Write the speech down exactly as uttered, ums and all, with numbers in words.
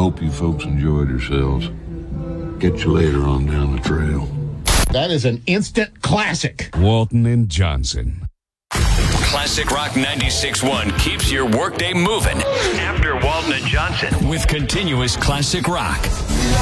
hope you folks enjoyed yourselves. Get you later on down the trail. That is an instant classic. Walton and Johnson. Classic Rock ninety-six point one keeps your workday moving. After Walton and Johnson with continuous classic rock.